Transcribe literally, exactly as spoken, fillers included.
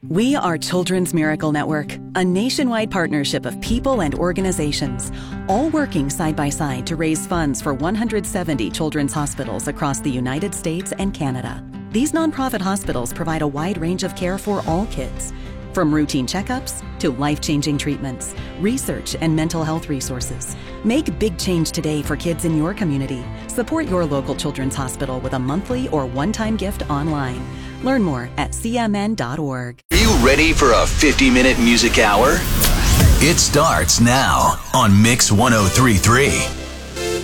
We are Children's Miracle Network, a nationwide partnership of people and organizations, all working side by side to raise funds for one hundred seventy children's hospitals across the United States and Canada. These nonprofit hospitals provide a wide range of care for all kids, from routine checkups to life-changing treatments, research, and mental health resources. Make big change today for kids in your community. Support your local children's hospital with a monthly or one-time gift online. Learn more at c m n dot org. Are you ready for a fifty-minute music hour? It starts now on Mix one oh three point three.